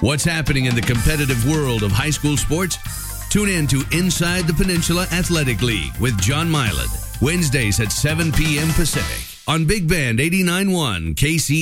What's happening in the competitive world of high school sports? Tune in to Inside the Peninsula Athletic League with John Milan, Wednesdays at 7 p.m. Pacific on Big Band 89.1 KC.